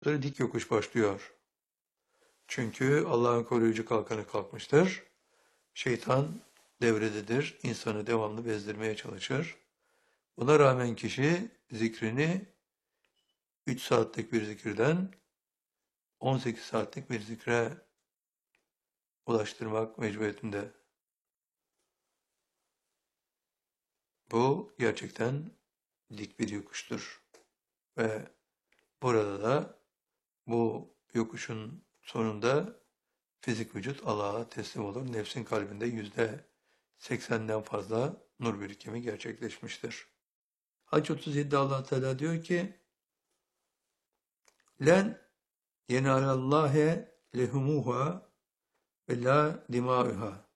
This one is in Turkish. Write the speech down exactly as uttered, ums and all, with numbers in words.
Böyle dik yokuş başlıyor. Çünkü Allah'ın koruyucu kalkanı kalkmıştır. Şeytan devrededir. İnsanı devamlı bezdirmeye çalışır. Buna rağmen kişi zikrini üç saatlik bir zikirden on sekiz saatlik bir zikre ulaştırmak mecburiyetinde. Bu gerçekten dik bir yokuştur. Ve burada da bu yokuşun sonunda fizik vücut Allah'a teslim olur. Nefsin kalbinde yüzde seksenden fazla nur birikimi gerçekleşmiştir. Hac otuz yedide Allah Teala diyor ki len yenalallâhe lehumuha ve la dimâuha.